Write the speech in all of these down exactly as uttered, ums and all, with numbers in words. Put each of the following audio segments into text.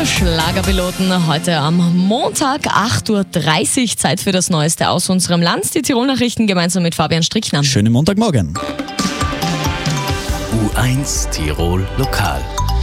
Schlagerpiloten heute am Montag, acht Uhr dreißig. Zeit für das Neueste aus unserem Land. Die Tirol-Nachrichten gemeinsam mit Fabian Strickner. Schönen Montagmorgen. U eins Tirol Lokal.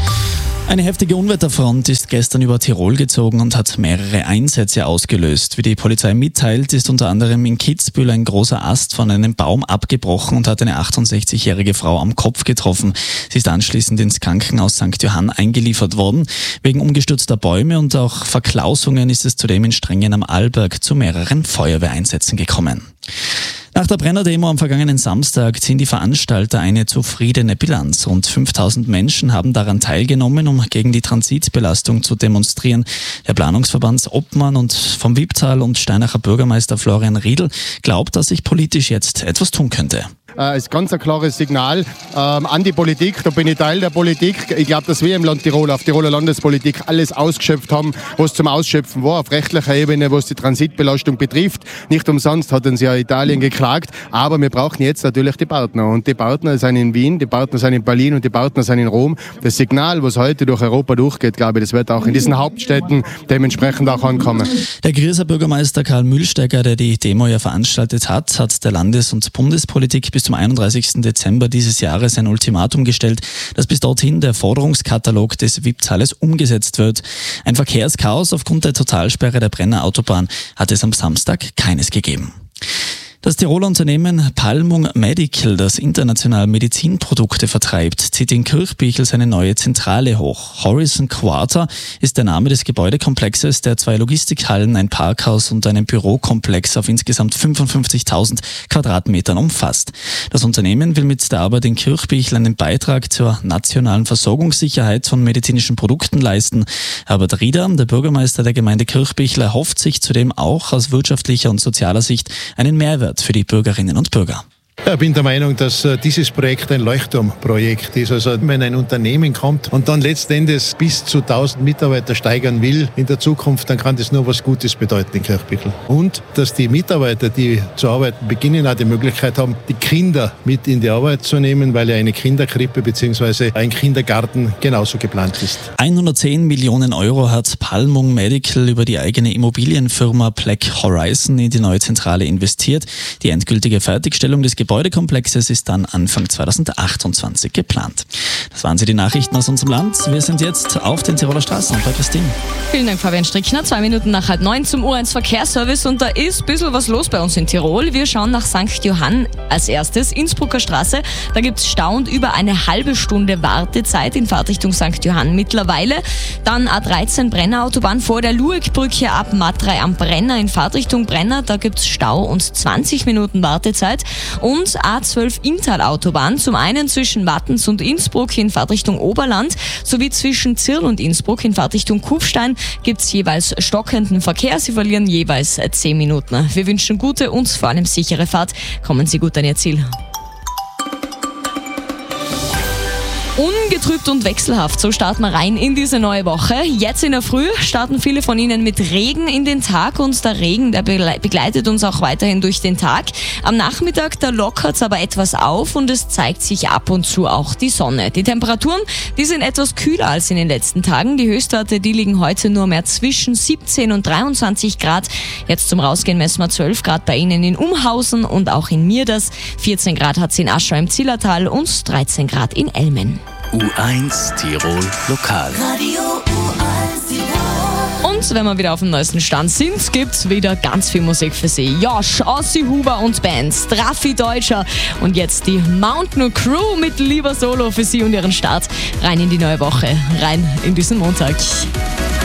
Eine heftige Unwetterfront ist gestern über Tirol gezogen und hat mehrere Einsätze ausgelöst. Wie die Polizei mitteilt, ist unter anderem in Kitzbühel ein großer Ast von einem Baum abgebrochen und hat eine achtundsechzigjährige Frau am Kopf getroffen. Sie ist anschließend ins Krankenhaus Sankt Johann eingeliefert worden. Wegen umgestürzter Bäume und auch Verklausungen ist es zudem in Strengen am Arlberg zu mehreren Feuerwehreinsätzen gekommen. Nach der Brenner-Demo am vergangenen Samstag ziehen die Veranstalter eine zufriedene Bilanz. Rund fünftausend Menschen haben daran teilgenommen, um gegen die Transitbelastung zu demonstrieren. Der Planungsverband Obmann und vom Wipptal und Steinacher Bürgermeister Florian Riedl glaubt, dass sich politisch jetzt etwas tun könnte. Es ist ganz ein klares Signal ähm, an die Politik. Da bin ich Teil der Politik. Ich glaube, dass wir im Land Tirol, auf Tiroler Landespolitik, alles ausgeschöpft haben, was zum Ausschöpfen war, auf rechtlicher Ebene, was die Transitbelastung betrifft. Nicht umsonst hat uns ja Italien geklagt. Aber wir brauchen jetzt natürlich die Partner. Und die Partner sind in Wien, die Partner sind in Berlin und die Partner sind in Rom. Das Signal, was heute durch Europa durchgeht, glaube ich, das wird auch in diesen Hauptstädten dementsprechend auch ankommen. Der Grieser Bürgermeister Karl Mühlstecker, der die Demo ja veranstaltet hat, hat der Landes- und Bundespolitik bis zum einunddreißigsten Dezember dieses Jahres ein Ultimatum gestellt, dass bis dorthin der Forderungskatalog des Wipptales umgesetzt wird. Ein Verkehrschaos aufgrund der Totalsperre der Brenner Autobahn hat es am Samstag keines gegeben. Das Tiroler Unternehmen Palmung Medical, das international Medizinprodukte vertreibt, zieht in Kirchbichel seine neue Zentrale hoch. Horizon Quarter ist der Name des Gebäudekomplexes, der zwei Logistikhallen, ein Parkhaus und einen Bürokomplex auf insgesamt fünfundfünfzigtausend Quadratmetern umfasst. Das Unternehmen will mit der Arbeit in Kirchbichel einen Beitrag zur nationalen Versorgungssicherheit von medizinischen Produkten leisten. Herbert Rieder, der Bürgermeister der Gemeinde Kirchbichel, erhofft sich zudem auch aus wirtschaftlicher und sozialer Sicht einen Mehrwert für die Bürgerinnen und Bürger. Ich bin der Meinung, dass dieses Projekt ein Leuchtturmprojekt ist. Also wenn ein Unternehmen kommt und dann letztendlich bis zu tausend Mitarbeiter steigern will in der Zukunft, dann kann das nur was Gutes bedeuten in Kirchbichel. Und dass die Mitarbeiter, die zu arbeiten beginnen, auch die Möglichkeit haben, die Kinder mit in die Arbeit zu nehmen, weil ja eine Kinderkrippe bzw. ein Kindergarten genauso geplant ist. hundertzehn Millionen Euro hat Palmung Medical über die eigene Immobilienfirma Black Horizon in die neue Zentrale investiert. Die endgültige Fertigstellung des Gebäudekomplexes ist dann Anfang zweitausendachtundzwanzig geplant. Das waren sie, die Nachrichten aus unserem Land. Wir sind jetzt auf den Tiroler Straßen bei Christine. Vielen Dank, Fabian Strickner. Zwei Minuten nach halb neun zum U eins Verkehrsservice und da ist ein bisschen was los bei uns in Tirol. Wir schauen nach Sankt Johann als erstes, Innsbrucker Straße. Da gibt es Stau und über eine halbe Stunde Wartezeit in Fahrtrichtung Sankt Johann mittlerweile. Dann A dreizehn Brenner Autobahn vor der Luegbrücke ab Matrei am Brenner in Fahrtrichtung Brenner. Da gibt es Stau und zwanzig Minuten Wartezeit. Und A zwölf Inntal Autobahn, zum einen zwischen Wattens und Innsbruck in Fahrtrichtung Oberland, sowie zwischen Zirl und Innsbruck in Fahrtrichtung Kufstein gibt es jeweils stockenden Verkehr. Sie verlieren jeweils zehn Minuten. Wir wünschen gute und vor allem sichere Fahrt. Kommen Sie gut an Ihr Ziel. Ungetrübt und wechselhaft, so starten wir rein in diese neue Woche. Jetzt in der Früh starten viele von Ihnen mit Regen in den Tag und der Regen, der begleitet uns auch weiterhin durch den Tag. Am Nachmittag, da lockert es aber etwas auf und es zeigt sich ab und zu auch die Sonne. Die Temperaturen, die sind etwas kühler als in den letzten Tagen. Die Höchstwerte, die liegen heute nur mehr zwischen siebzehn und dreiundzwanzig Grad. Jetzt zum Rausgehen messen wir zwölf Grad bei Ihnen in Umhausen und auch in Mirders. vierzehn Grad hat es in Aschau im Zillertal und dreizehn Grad in Elmen. U eins Tirol Lokal. Radio U eins Tirol. Und wenn wir wieder auf dem neuesten Stand sind, gibt's wieder ganz viel Musik für Sie. Josh, Ossi Huber und Bands, Raffi Deutscher und jetzt die Mountain Crew mit Lieber Solo für Sie und Ihren Start rein in die neue Woche, rein in diesen Montag.